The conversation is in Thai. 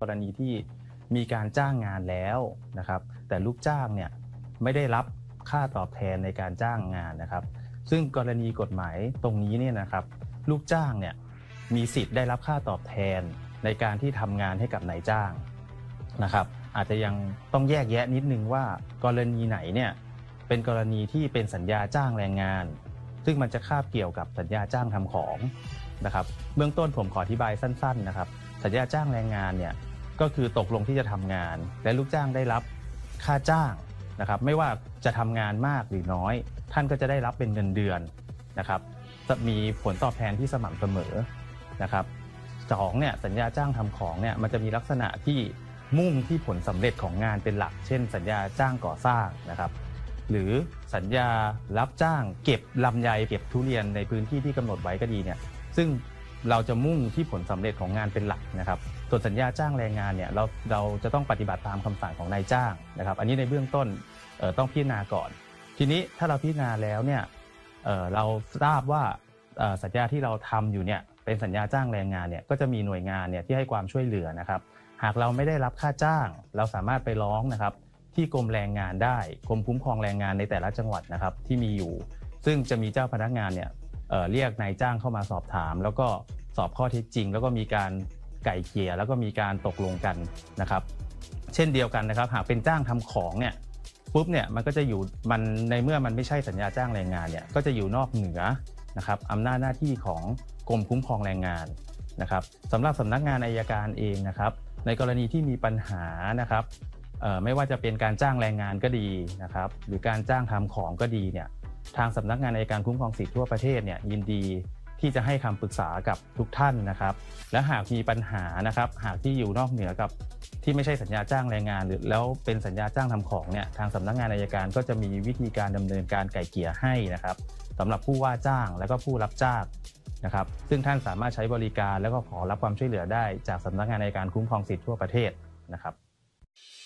กรณีที่มีการจ้างงานแล้วนะครับแต่ลูกจ้างเนี่ยไม่ได้รับค่าตอบแทนในการจ้างงานนะครับซึ่งกรณีกฎหมายตรงนี้เนี่ยนะครับลูกจ้างเนี่ยมีสิทธิ์ได้รับค่าตอบแทนในการที่ทำงานให้กับนายจ้างนะครับอาจจะยังต้องแยกแยะนิดนึงว่ากรณีไหนเนี่ยเป็นกรณีที่เป็นสัญญาจ้างแรงงานซึ่งมันจะคาบเกี่ยวกับสัญญาจ้างทำของนะครับเบื้องต้นผมขออธิบายสั้นๆนะครับสัญญาจ้างแรงงานเนี่ยก็คือตกลงที่จะทำงานและลูกจ้างได้รับค่าจ้างนะครับไม่ว่าจะทำงานมากหรือน้อยท่านก็จะได้รับเป็นเงินเดือนนะครับมีผลตอบแทนที่สม่ำเสมอนะครับสองเนี่ยสัญญาจ้างทำของเนี่ยมันจะมีลักษณะที่มุ่งที่ผลสำเร็จของงานเป็นหลักเช่นสัญญาจ้างก่อสร้างนะครับหรือสัญญารับจ้างเก็บลำไยเก็บทุเรียนในพื้นที่ที่กำหนดไว้ก็ดีเนี่ยซึ่งเราจะมุ่งที่ผลสำเร็จของงานเป็นหลักนะครับส่วนสัญญาจ้างแรงงานเนี่ยเราจะต้องปฏิบัติตามคำสั่งของนายจ้างนะครับอันนี้ในเบื้องต้นต้องพิจารณาก่อนทีนี้ถ้าเราพิจารณาแล้วเนี่ยเราทราบว่าสัญญาที่เราทำอยู่เนี่ยเป็นสัญญาจ้างแรงงานเนี่ยก็จะมีหน่วยงานเนี่ยที่ให้ความช่วยเหลือนะครับหากเราไม่ได้รับค่าจ้างเราสามารถไปร้องนะครับที่กรมแรงงานได้กรมคุ้มครองแรงงานในแต่ละจังหวัดนะครับที่มีอยู่ซึ่งจะมีเจ้าพนักงานเนี่ยเรียกนายจ้างเข้ามาสอบถามแล้วก็สอบข้อเท็จจริงแล้วก็มีการไก่เกลี่ยแล้วก็มีการตกลงกันนะครับเช่นเดียวกันนะครับหากเป็นจ้างทำของเนี่ยปุ๊บเนี่ยมันก็จะอยู่มันในเมื่อมันไม่ใช่สัญญาจ้างแรงงานเนี่ยก็จะอยู่นอกเหนือนะครับอำนาจหน้าที่ของกรมคุ้มครองแรงงานนะครับสำหรับสำนักงานอัยการเองนะครับในกรณีที่มีปัญหานะครับไม่ว่าจะเป็นการจ้างแรงงานก็ดีนะครับหรือการจ้างทำของก็ดีเนี่ยทางสำนักงานอัยการคุ้มครองสิทธิทั่วประเทศเนี่ยยินดีที่จะให้คำปรึกษากับทุกท่านนะครับและหากมีปัญหานะครับหากที่อยู่นอกเหนือกับที่ไม่ใช่สัญญาจ้างแรงงานหรือแล้วเป็นสัญญาจ้างทำของเนี่ยทางสำนักงานอัยการก็จะมีวิธีการดำเนินการไกล่เกลี่ยให้นะครับสำหรับผู้ว่าจ้างและก็ผู้รับจ้างนะครับซึ่งท่านสามารถใช้บริการแล้วก็ขอรับความช่วยเหลือได้จากสำนักงานอัยการคุ้มครองสิทธิทั่วประเทศนะครับ